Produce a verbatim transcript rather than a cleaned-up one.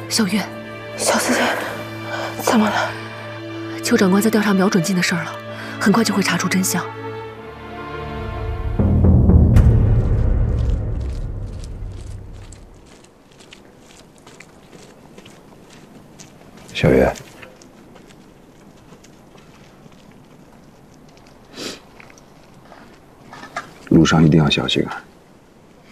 小月， 小四姐，怎么了？ 邱长官在调查苗准进的事儿了，很快就会查出真相。 小月，路上一定要小心啊！